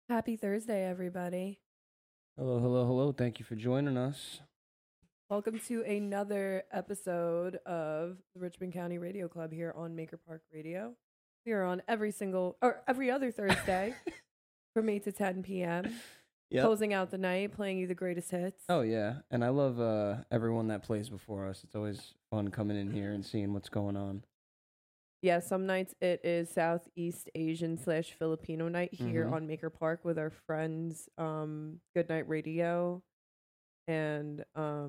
Happy Thursday, everybody. Hello, hello, hello. Thank you for joining us. Welcome to another episode of the Richmond County Radio Club here on Maker Park Radio. We are on every other Thursday from 8 to 10 p.m. Yep. Closing out the night, playing you the greatest hits. Oh, yeah. And I love everyone that plays before us. It's always fun coming in here and seeing what's going on. Yeah, some nights it is Southeast Asian / Filipino night here on Maker Park with our friends, Good Night Radio and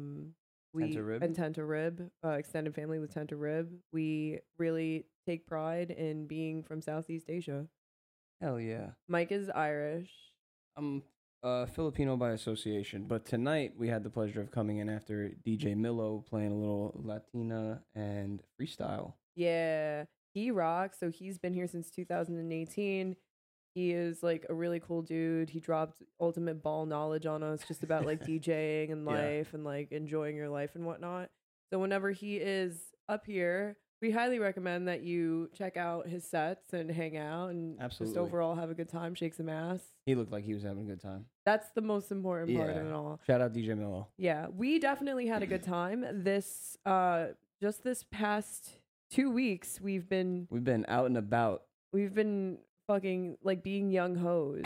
Tenta Rib, extended family with Tenta Rib. We really take pride in being from Southeast Asia. Hell yeah. Mike is Irish. I'm Filipino by association, but tonight we had the pleasure of coming in after DJ Millo playing a little Latina and freestyle. Yeah, he rocks. So he's been here since 2018. He is like a really cool dude. He dropped ultimate ball knowledge on us just about like DJing and life and like enjoying your life and whatnot. So whenever he is up here, we highly recommend that you check out his sets and hang out and just overall have a good time, shake some ass. He looked like he was having a good time. That's the most important part of it all. Shout out DJ Millo. Yeah, we definitely had a good time. This past 2 weeks we've been out and about. We've been fucking like being young hoes.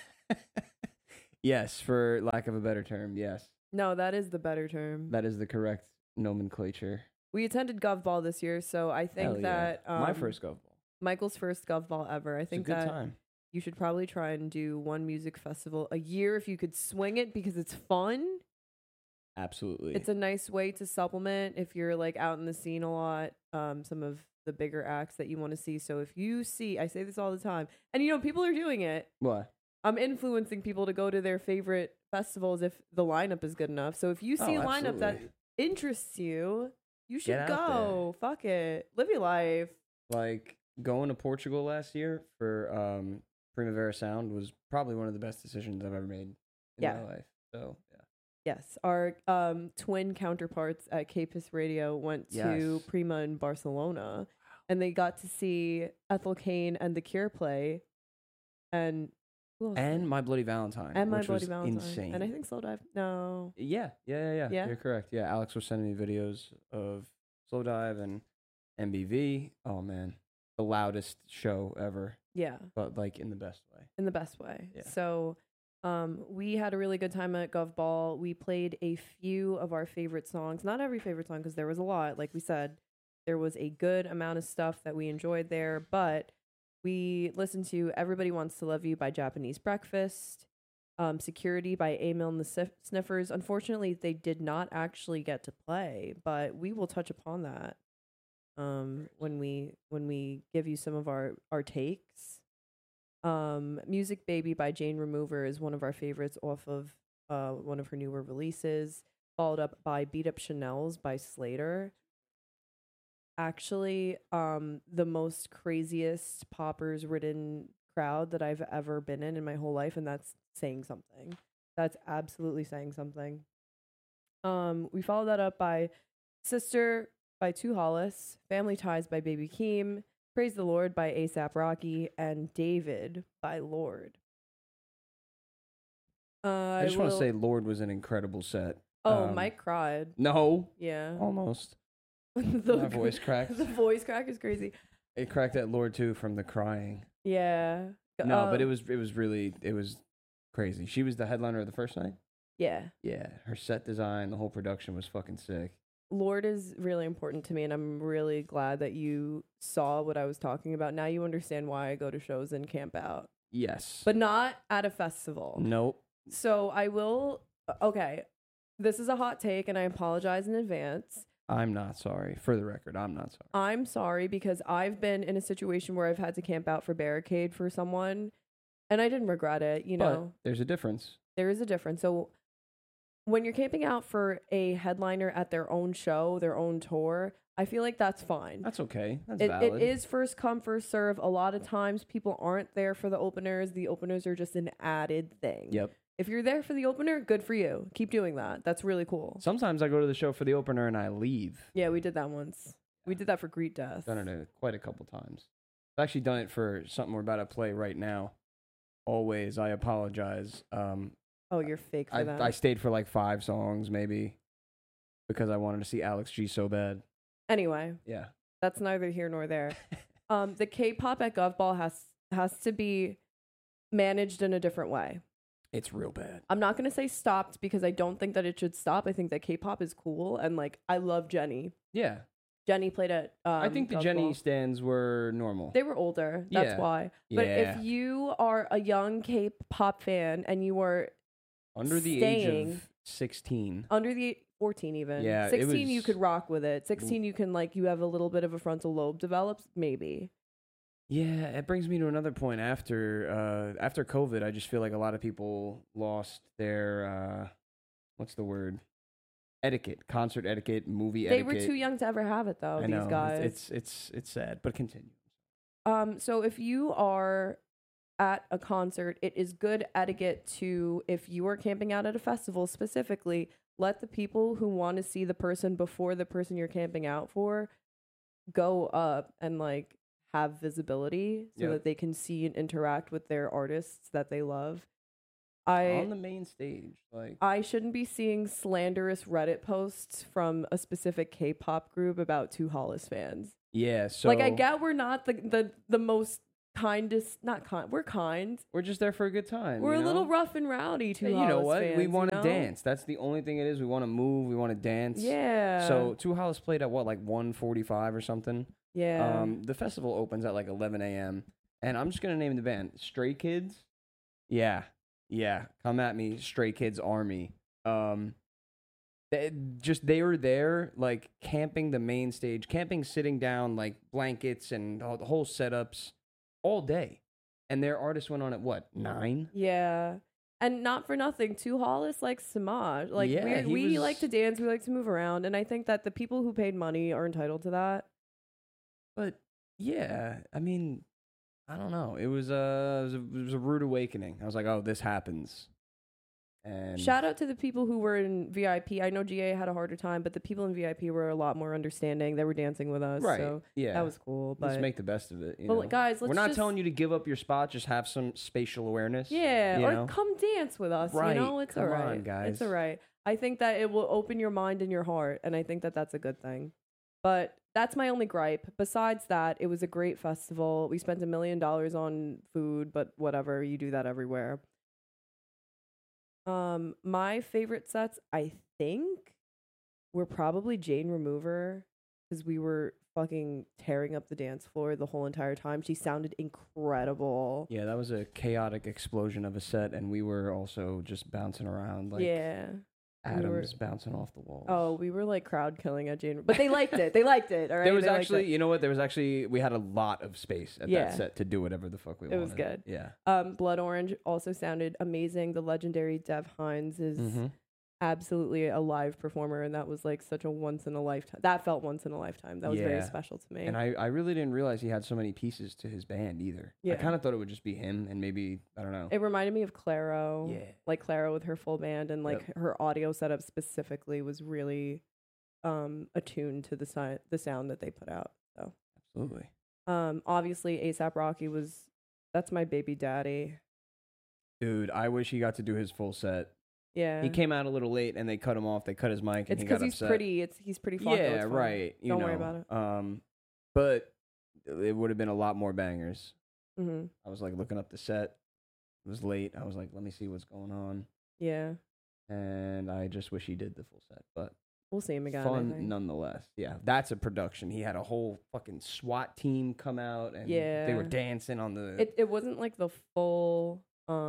Yes, for lack of a better term, yes. No, that is the better term. That is the correct nomenclature. We attended Gov Ball this year, so I think that my first Gov Ball. Michael's first Gov Ball ever. I think it's a good time. You should probably try and do one music festival a year if you could swing it because it's fun. Absolutely. It's a nice way to supplement if you're like out in the scene a lot, some of the bigger acts that you want to see. So if you see, I say this all the time, and you know, people are doing it. What? I'm influencing people to go to their favorite festivals if the lineup is good enough. So if you see a lineup that interests you, you should go. Fuck it. Live your life. Like going to Portugal last year for Primavera Sound was probably one of the best decisions I've ever made in my life. So, yeah. Yes. Our twin counterparts at Capus Radio went to Prima in Barcelona, and they got to see Ethel Cain and The Cure play. And My Bloody Valentine. And My Bloody Valentine. Insane. And I think Slow Dive. No. Yeah. You're correct. Yeah, Alex was sending me videos of Slow Dive and MBV. Oh, man. The loudest show ever. Yeah. But, like, in the best way. In the best way. Yeah. So, we had a really good time at Gov Ball. We played a few of our favorite songs. Not every favorite song, because there was a lot. Like we said, there was a good amount of stuff that we enjoyed there. But we listened to Everybody Wants to Love You by Japanese Breakfast, Security by Emil and the Sniffers. Unfortunately, they did not actually get to play, but we will touch upon that when we give you some of our takes. Music Baby by Jane Remover is one of our favorites off of one of her newer releases, followed up by Beat Up Chanel's by Slater. Actually, the most craziest poppers ridden crowd that I've ever been in my whole life, and that's saying something. That's absolutely saying something. We followed that up by Sister by Two Hollis, Family Ties by Baby Keem, Praise the Lord by A$AP Rocky, and David by Lord. I just want to say Lord was an incredible set. Oh, Mike cried. No. Yeah. Almost. My voice cracked. The voice crack is crazy. It cracked at Lord too from the crying. Yeah. No, but it was crazy. She was the headliner of the first night. Yeah. Yeah. Her set design, the whole production was fucking sick. Lord is really important to me, and I'm really glad that you saw what I was talking about. Now you understand why I go to shows and camp out. Yes. But not at a festival. Nope. So I will... Okay. This is a hot take, and I apologize in advance. I'm not sorry. For the record, I'm not sorry. I'm sorry because I've been in a situation where I've had to camp out for Barricade for someone, and I didn't regret it, you know. But there's a difference. There is a difference. So when you're camping out for a headliner at their own show, their own tour, I feel like that's fine. That's okay. That's valid. It is first come, first serve. A lot of times people aren't there for the openers. The openers are just an added thing. Yep. If you're there for the opener, good for you. Keep doing that. That's really cool. Sometimes I go to the show for the opener and I leave. Yeah, we did that once. We did that for Greet Death. Done it quite a couple times. I've actually done it for something we're about to play right now. always. I apologize. Oh, you're fake for that. I stayed for like 5 songs maybe because I wanted to see Alex G so bad. Anyway, Yeah. that's neither here nor there. The K-pop at Gov Ball has to be managed in a different way. It's real bad. I'm not going to say stopped because I don't think that it should stop. I think that K-pop is cool and like I love Jenny. Yeah. Jenny played at I think the Gov Jenny Ball. stands were normal. They were older. That's Yeah. why. But Yeah. if you are a young K-pop fan and you are Under the age of 16. under the 14 even. Yeah, it 16 you was- could rock with it. 16 you can like you have a little bit of a frontal lobe develops maybe. Yeah, it brings me to another point. After COVID, I just feel like a lot of people lost their what's the word? Etiquette, concert etiquette, movie They etiquette. were too young to ever have it though, I know. these guys. It's sad, but continue. So if you are at a concert, it is good etiquette to, if you are camping out at a festival specifically, let the people who want to see the person before the person you're camping out for go up and like have visibility so Yep. that they can see and interact with their artists that they love. On the main stage, like I shouldn't be seeing slanderous Reddit posts from a specific K-pop group about two Hollis fans. yeah, so Like I get we're not the most kindest, not kind. We're kind. we're just there for a good time. We're you a little know? rough and rowdy two Hey, Hollis you know what? fans, We want to you know? dance. That's the only thing it is. We want to move. We want to dance. Yeah. So Two Hollis played at what, like 1:45 or something. yeah. The festival opens at like 11 a.m. And I'm just gonna name the band Stray Kids. Yeah, come at me, Stray Kids Army. They were there like camping the main stage, camping, sitting down, like blankets and the whole setups all day. And their artist went on at what, 9? yeah. And not for nothing, two Hollis likes Samaj. Like Yeah, he we was- like to dance, we like to move around, and I think that the people who paid money are entitled to that. But yeah, I mean, I don't know. It was a rude awakening. I was like, oh, this happens. And Shout out to the people who were in VIP. I know GA had a harder time, but the people in VIP were a lot more understanding. They were dancing with us, right, so yeah, that was cool. But let's make the best of it. You but know? like, guys, we're let's not just, telling you to give up your spot. Just have some spatial awareness. yeah, you or know? come dance with us. Right, You know, it's come all right, on, guys. It's all right. I think that it will open your mind and your heart, and I think that that's a good thing. But that's my only gripe. Besides that, it was a great festival. We spent $1 million on food, but whatever, you do that everywhere. My favorite sets, I think, were probably Jane Remover, because we were fucking tearing up the dance floor the whole entire time. She sounded incredible. Yeah, that was a chaotic explosion of a set, and we were also just bouncing around like yeah. atoms bouncing off the walls. Oh, we were like crowd killing at Jane, but they liked it. They liked it. All right. There was They liked actually, it. you know what? There was actually, we had a lot of space at Yeah. that set to do whatever the fuck we It wanted. was good. Yeah. Blood Orange also sounded amazing. The legendary Dev Hines is Mhm. absolutely a live performer, and that was like such a once in a lifetime. That felt once in a lifetime. That was very Yeah. special to me. And I really didn't realize he had so many pieces to his band either. I Yeah. kind of thought it would just be him and maybe, I don't know. It reminded me of Claro. Yeah. Like Claro with her full band, and like Yep. her audio setup specifically was really attuned to the sound that they put out. So Absolutely. obviously ASAP Rocky that's my baby daddy. Dude, I wish he got to do his full set. Yeah. He came out a little late and they cut him off. They cut his mic and It's he got because he's upset. pretty. He's pretty Flacco. Yeah, it's fine. right. You Don't know. worry about it. But it would have been a lot more bangers. Mm-hmm. I was like looking up the set. It was late. I was like, let me see what's going on. Yeah. And I just wish he did the full set. But We'll see him again. I fun think. nonetheless. Yeah, that's a production. He had a whole fucking SWAT team come out and they were Yeah. dancing on the It wasn't like the full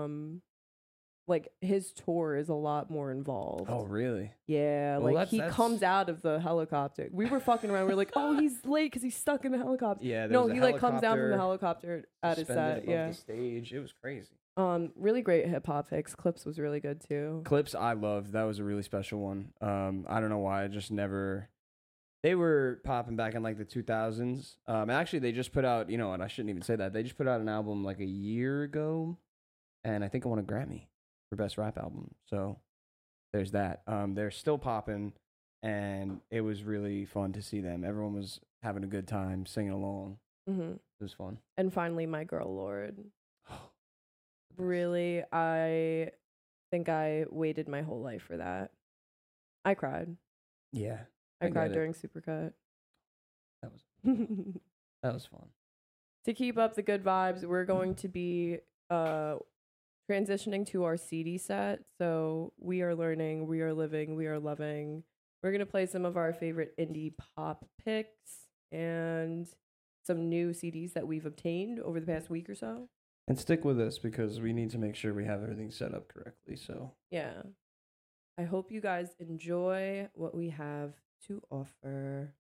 like his tour is a lot more involved. Oh, really? Yeah, Well, like that's- he comes out of the helicopter. We were fucking around. We are like, oh, he's late because he's stuck in the helicopter. Yeah, there No, was a he like comes down from the helicopter helicopter at his suspended set. above Yeah. the stage. It was crazy. Really great hip hop picks. Clips was really good too. Clips I loved. That was a really special one. I don't know why. I just never. They were popping back in like the 2000s. Actually, they just put out. You know, and I shouldn't even say that. They just put out an album like a year ago, and I think I won a Grammy for best rap album. So there's that. They're still popping, and it was really fun to see them. Everyone was having a good time, singing along. Mm-hmm. It was fun. And finally, my girl Lord. The this. Really, I think I waited my whole life for that. I cried. Yeah, I cried get it. during Supercut. That was fun. To keep up the good vibes, we're going to be transitioning to our CD set. So we are learning, we are living, we are loving. We're going to play some of our favorite indie pop picks and some new CDs that we've obtained over the past week or so. And stick with us because we need to make sure we have everything set up correctly. So yeah, I hope you guys enjoy what we have to offer.